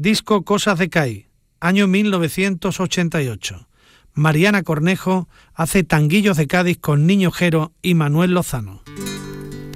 disco Cosas de Cádiz, año 1988. Mariana Cornejo hace Tanguillos de Cádiz con Niño Jero y Manuel Lozano.